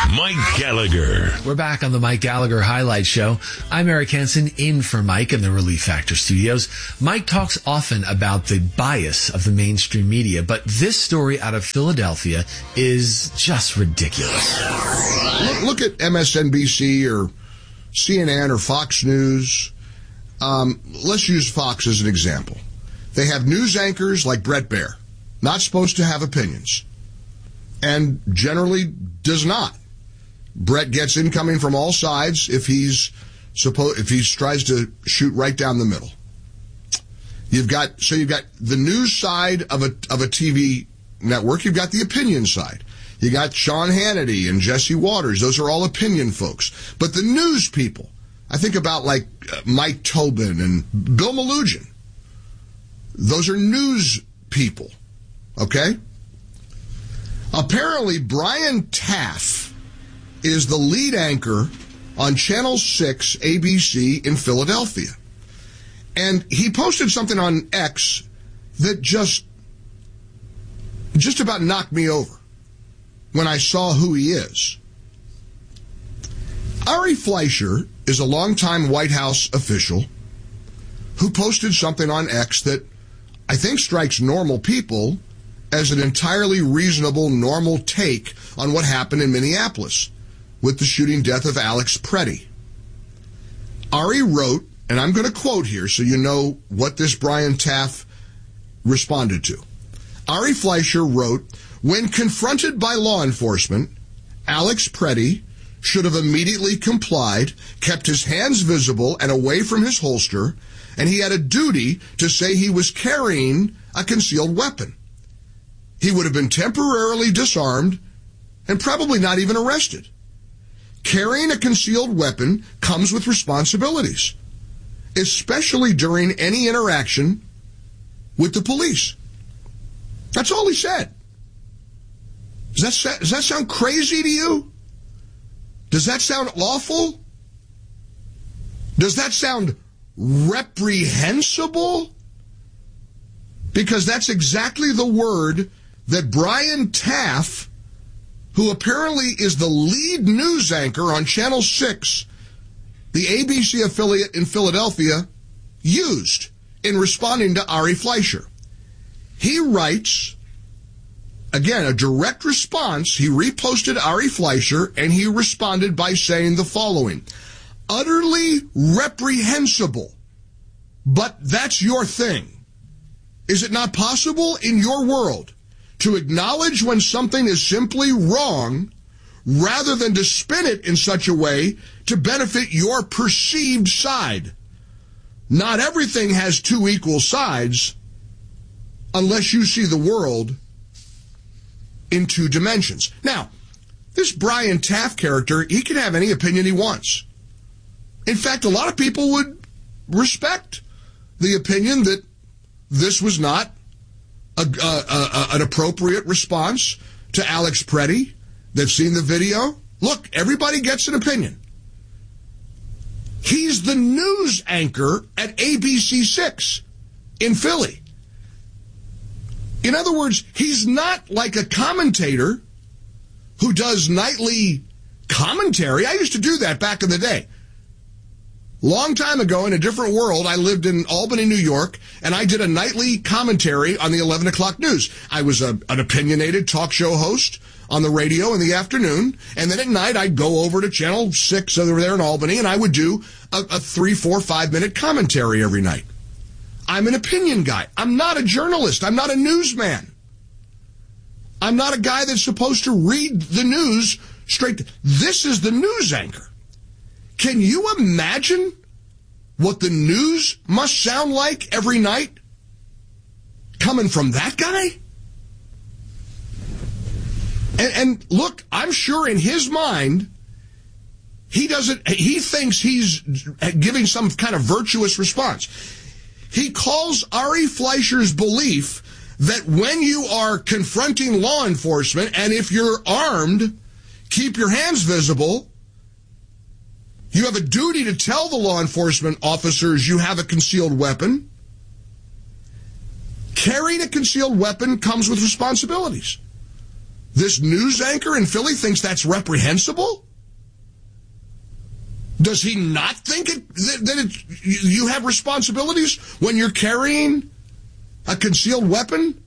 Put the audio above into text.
Mike Gallagher. We're back on the Mike Gallagher Highlight Show. I'm Eric Hansen, in for Mike in the Relief Factor studios. Mike talks often about the bias of the mainstream media, but this story out of Philadelphia is just ridiculous. Look at MSNBC or CNN or Fox News. Let's use Fox as an example. They have news anchors like Bret Baier, not supposed to have opinions, and generally does not. Bret gets incoming from all sides if he tries to shoot right down the middle. You've got the news side of a TV network. You've got the opinion side. You got Sean Hannity and Jesse Waters. Those are all opinion folks. But the news people, I think about like Mike Tobin and Bill Malugin. Those are news people. Okay? Apparently, Brian Taff is the lead anchor on Channel 6 ABC in Philadelphia. And he posted something on X that just about knocked me over when I saw who he is. Ari Fleischer is a longtime White House official who posted something on X that I think strikes normal people as an entirely reasonable, normal take on what happened in Minneapolis with the shooting death of Alex Preddy. Ari wrote, and I'm going to quote here so you know what this Brian Taff responded to. Ari Fleischer wrote, "When confronted by law enforcement, Alex Preddy should have immediately complied, kept his hands visible and away from his holster, and he had a duty to say he was carrying a concealed weapon. He would have been temporarily disarmed and probably not even arrested. Carrying a concealed weapon comes with responsibilities, especially during any interaction with the police." That's all he said. Does that sound crazy to you? Does that sound awful? Does that sound reprehensible? Because that's exactly the word that Brian Taff, who apparently is the lead news anchor on Channel 6, the ABC affiliate in Philadelphia, used in responding to Ari Fleischer. He writes, again, a direct response. He reposted Ari Fleischer, and he responded by saying the following: "Utterly reprehensible, but that's your thing. Is it not possible in your world to acknowledge when something is simply wrong rather than to spin it in such a way to benefit your perceived side? Not everything has two equal sides unless you see the world in two dimensions." Now, this Brian Taff character, he can have any opinion he wants. In fact, a lot of people would respect the opinion that this was not an appropriate response to Alex Preddy. They've seen the video. Look, everybody gets an opinion. He's the news anchor at ABC6 in Philly. In other words, he's not like a commentator who does nightly commentary. I used to do that back in the day. Long time ago, in a different world, I lived in Albany, New York, and I did a nightly commentary on the 11 o'clock news. I was an opinionated talk show host on the radio in the afternoon, and then at night I'd go over to Channel 6 over there in Albany, and I would do a 3, 4, 5-minute commentary every night. I'm an opinion guy. I'm not a journalist. I'm not a newsman. I'm not a guy that's supposed to read the news straight. This is the news anchor. Can you imagine what the news must sound like every night coming from that guy? And look, I'm sure in his mind, he thinks he's giving some kind of virtuous response. He calls Ari Fleischer's belief that when you are confronting law enforcement, and if you're armed, keep your hands visible, you have a duty to tell the law enforcement officers you have a concealed weapon. Carrying a concealed weapon comes with responsibilities. This news anchor in Philly thinks that's reprehensible? Does he not think you have responsibilities when you're carrying a concealed weapon